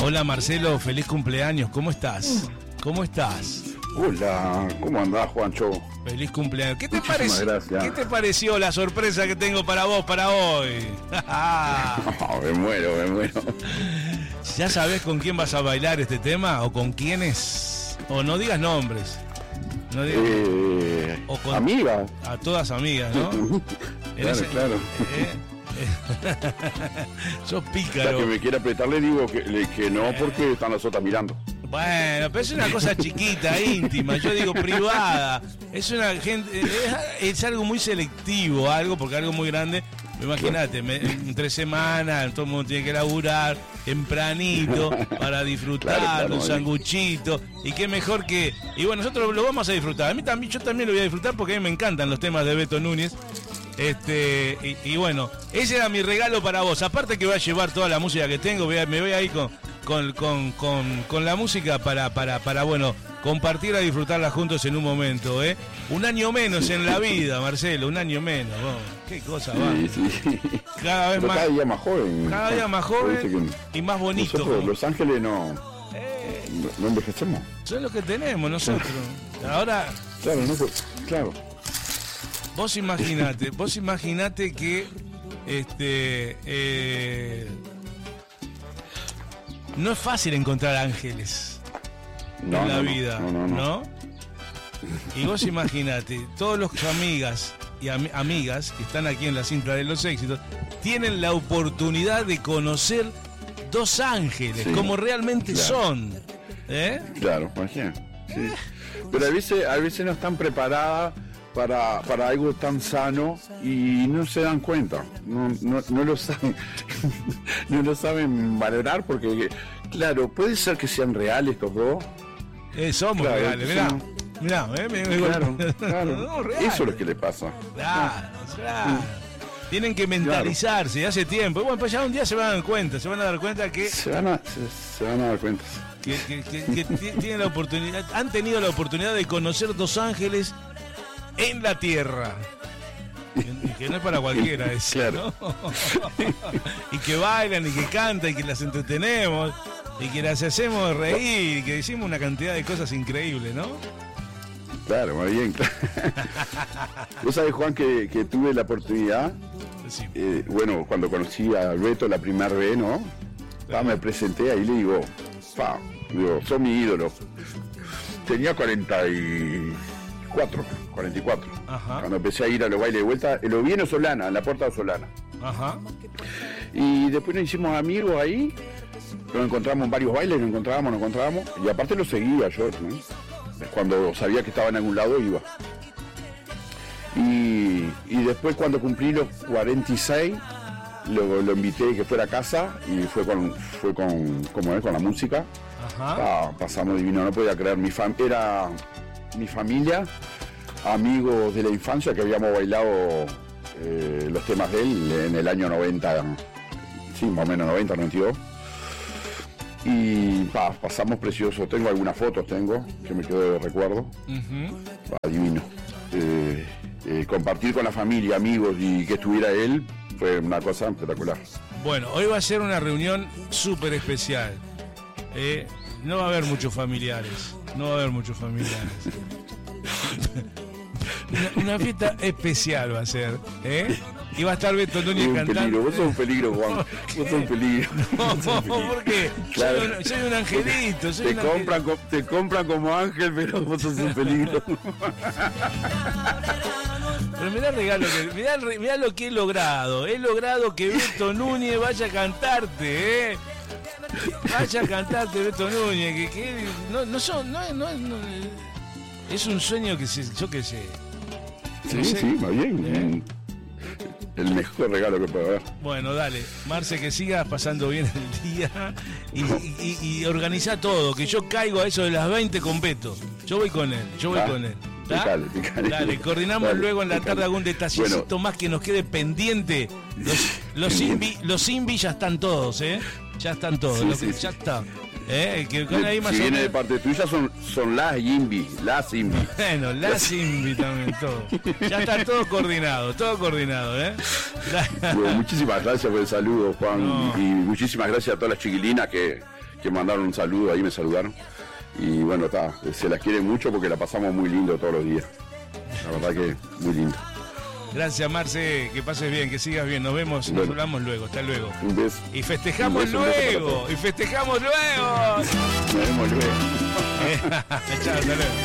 Hola Marcelo, feliz cumpleaños, ¿cómo estás? ¿Cómo estás? Hola, ¿cómo andás, Juancho? Feliz cumpleaños. ¿Qué te Muchísimas pareció? gracias. ¿Qué te pareció la sorpresa que tengo para vos para hoy? No, me muero. ¿Ya sabés con quién vas a bailar este tema? ¿O con quiénes? O no digas nombres. No digas, o con amiga. A todas amigas, ¿no? Claro. Sos La pícaro. que me quiere apretar le digo que no porque están las otras mirando. Bueno, pero es una cosa chiquita, íntima, yo digo privada. Es una gente, es algo muy selectivo, porque algo muy grande. Imagínate, en 3 semanas todo el mundo tiene que laburar tempranito para disfrutar Claro, un sanguchito. Y qué mejor que. Y bueno, nosotros lo vamos a disfrutar. A mí también, yo también lo voy a disfrutar porque a mí me encantan los temas de Beto Núñez. Y bueno, ese era mi regalo para vos. Aparte que voy a llevar toda la música que tengo, me voy a ir con la música para bueno, compartirla y disfrutarla juntos en un momento, ¿eh? Un año menos en la vida, Marcelo, un año menos. Oh, qué cosa va. Sí. Cada vez más. Cada día más joven. Cada día más joven y más bonito. Nosotros, Los Ángeles, no envejecemos. Son los que tenemos nosotros. Ahora. Claro. Vos imaginate que no es fácil encontrar ángeles en la vida, ¿no? Y vos imaginate, todos los amigas y amigas que están aquí en la cinta de los éxitos tienen la oportunidad de conocer 2 ángeles, como realmente son. Claro, imagínate. Sí. Pero a veces no están preparadas para algo tan sano y no se dan cuenta, no lo saben, no lo saben valorar porque, claro, puede ser que sean reales estos dos. Somos reales, mirá. Claro. No, eso es lo que le pasa. Claro. Tienen que mentalizarse hace tiempo. Y bueno, pues ya un día se van a dar cuenta que... Se van a dar cuenta. Que tienen la oportunidad, han tenido la oportunidad de conocer 2 ángeles en la tierra. Y que no es para cualquiera eso, claro. ¿no? Y que bailan y que cantan y que las entretenemos y que las hacemos reír y que decimos una cantidad de cosas increíbles, ¿no? Claro, muy bien. Vos sabés, Juan, que tuve la oportunidad, Sí. bueno, cuando conocí a Beto la primera vez, ¿no? Me presenté ahí y le digo, sos mi ídolo. Tenía 44. Ajá. Cuando empecé a ir a los bailes de vuelta, lo vi en Solana, en la puerta de Solana. Ajá. Y después nos hicimos amigos ahí, nos encontramos en varios bailes, nos encontrábamos, y aparte lo seguía yo, ¿no? Cuando sabía que estaba en algún lado iba. Y después cuando cumplí los 46, lo invité que fuera a casa y fue con la música. Ajá. Pasamos divino, no podía creer, era mi familia, amigos de la infancia que habíamos bailado los temas de él en el año 90, sí, más o menos 90, 92. Y pasamos precioso. Tengo algunas fotos, que me quedo de recuerdo. Divino. Compartir con la familia, amigos y que estuviera él fue una cosa espectacular. Bueno, hoy va a ser una reunión súper especial. No va a haber muchos familiares. Una fiesta especial va a ser, Y va a estar Beto Núñez cantando. Vos sos un peligro, Juan. Vos sos un peligro. No, porque soy un angelito. Te compran como ángel, pero vos sos un peligro. Pero mirá lo que he logrado. He logrado que Beto Núñez vaya a cantarte, Vaya a cantarte Beto Núñez, que no, es un sueño que yo qué sé. Sí, va bien. El mejor regalo que puede haber. Bueno, dale, Marce, que sigas pasando bien el día y organiza todo, que yo caigo a eso de las 20 con Beto. Yo voy con él. Picale. Dale, coordinamos luego en la tarde algún detallecito más que nos quede pendiente. Los Invi ya están todos, Ya están todos, Sí. ya está. Que ahí más si o viene menos... de parte tuya son las Invi. Bueno, las Invi también, todo. Ya está todo coordinado, Bueno, muchísimas gracias por el saludo, Juan. Y muchísimas gracias a todas las chiquilinas que que mandaron un saludo, ahí me saludaron. Y bueno, se las quiere mucho porque la pasamos muy lindo todos los días. La verdad que muy lindo. Gracias, Marce, que pases bien, que sigas bien. Nos vemos, nos hablamos luego. Hasta luego. Un beso. Y festejamos luego. Y festejamos luego. Nos vemos luego. Chao, hasta luego.